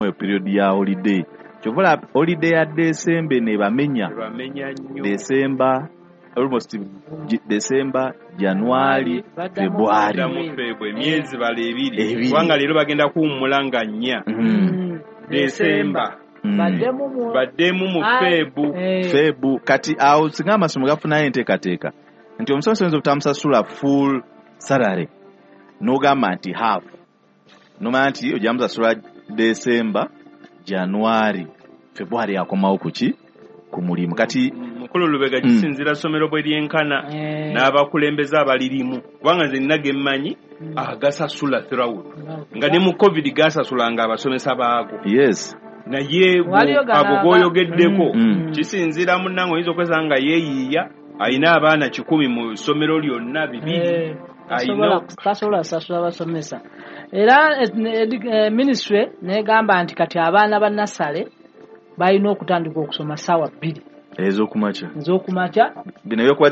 period ya holiday chovola holiday ya December ne bamenya nnyo December almost December January February emyezi bale ebiri kubanga leero bagenda kuwummulanga nnya December baddemu mu Febu kati awo singa amasomo gafuna enteekateeka nti omusomesa oyinza obutamusasula full salary n'ogamba nti half nomanya nti ojja musasula December January February akomawo kuki ku mulimu kati mukulu Lubega kisinzira somero bwe lyenkana n'abakulembeze abalirimu kubanga nze nina ge mmanyi agasasula throughout nga ne mu COVID gasasulanga abasomesa baago yes naye ago goyogeddeko kisinzira munnange oyinza okwesanga nga yeeyiiya ayina abaana 10 mu ssomero lyonna 2 tasobola sasula abasomesa era ministry negamba nti kati abaana ba nasale balina okutandika okusoma ssaawa 2 ez'okumakya bino ebyokuba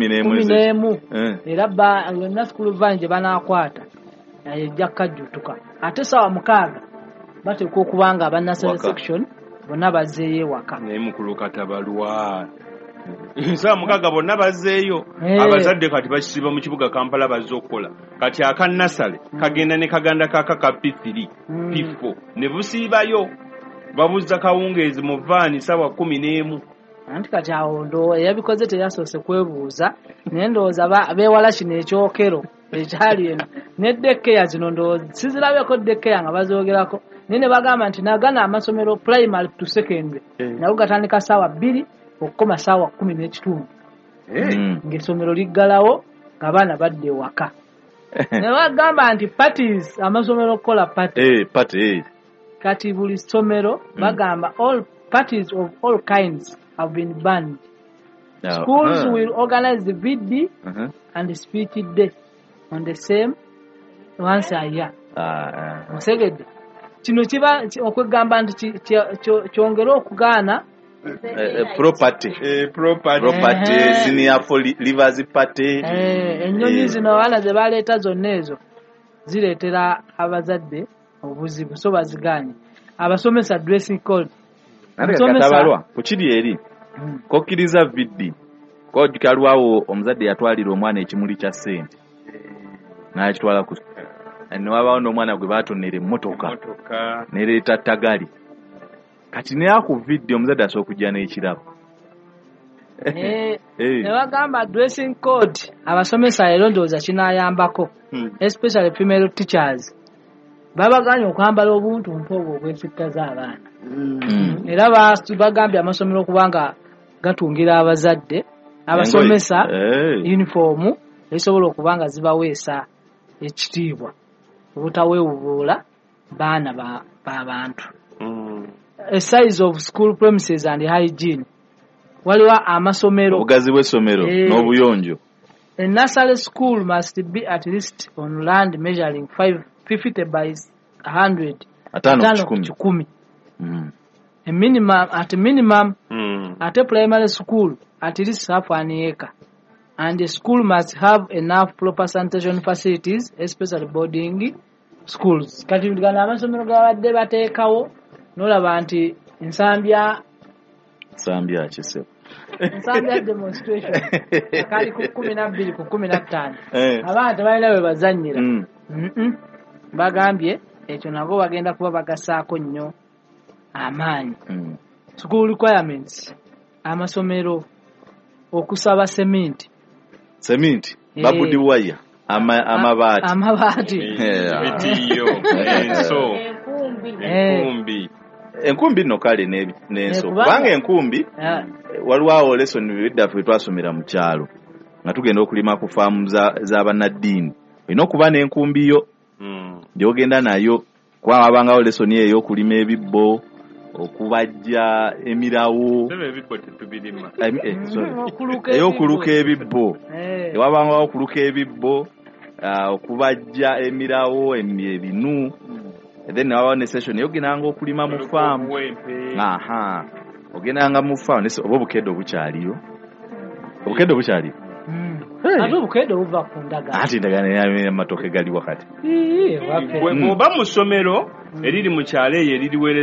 11 era yonna sikulu vani gye banaakwata ejja kukajjutuka ate ssaawa 6 bateekwa okuba nga abannasale section bonna bazzeeyo ewaka naye mukulu katabalwa ssaawa 6 bonna bazzeeyo abazadde kati bakisiba mu kibuga Kampala bazze okukola kati akannasale kagenda ne kaganda kaka ka P3 P4 ne busiibayo babuza kawungeezi mu vaani ssaawa 11 anti kati awo ndo eyabikoze teyasoose kwebuuza naye ndowooza beewala kino ekyokero ekyali eno ne dekkeya zino ndowooza sizirabeko dekkeya nga bazoogerako naye ne bagamba nti nagana amasomero primary to secondary nago gatandika ssaawa 2 okukoma ssaawa 10:30 ng'essomero liggalawo ng'abaana badde ewaka ne bagamba nti parties amasomero okukola party kati buli ssomero bagamba all parties of all kinds have been banned. Schools will organize the VD and the speech day on the same once a year. Musegedde kino kiba okwegamba nti kyongera okugaana property senior for livers party ennyonyi zino abaana ze baleeta zonna ezo zireetera abazadde obuzibu so baziganye abasomesa dressing code katabalwa kukiri eri kokkiriza viddi kojikalwawo omuzadde yatwalira omwana ekimuli kya ssente n'akitwala ku newabaawo n'omwana gwe baatonnera emmotoka nereeta ttagali kati naye ku viddi omuzadde asobola okujja n'ekirabo ne bagamba dressing code abasomesa leero ndowooza kinaayambako especially female teachers babaganye okwambala obuntuntu obwo obwesittaza abaana era bagambye amasomero okubanga gatungira abazadde abasomesa uniform esobola okubanga zibaweesa ekitiibwa obutaweewubuula baana b'abantu a size of school premises and hygiene waliwo amasomero obugazi bw'essomero n'obuyonjo a nursery school must be at least on land measuring 50 by 100 10 a minimum at a primary school at least half an acre and the school must have enough proper sanitation facilities especially boarding schools kati gana amasomero gabadde bateekawo nolaba nti ensambya kisebo ensambya demonstration akali ku 12 ku 15 abantu balina bwe bazannyira bagambye ekyo nabo bagenda kuba bagasaako nnyo amaanyi school requirements amasomero okusaba cement babudi waya amabaati bitiyo enkumbi nno kale n'enso kubanga enkumbi waliwo lesson biddaffe twasomera mu kyalo nga tugenda okulima ku faamu z'abannaddiini olina okuba n'enkumbiyo gy'ogenda nayo kuba wabangawo lesoni eyo okulima ebibbo okubajja emirawo ey'okuluka ebibbo ewabangawo okuluka ebibbo okubajja emirawo ebinu then wabawo ne session eyogendanga okulima mu faamu ogendanga mu faamu oba obukedde bukyaliyo ate obukedde buva ku ndagala ati ndagala y'amatooke gali wakati bw'oba mu ssomero eriri mu kyalo eyo eririweereza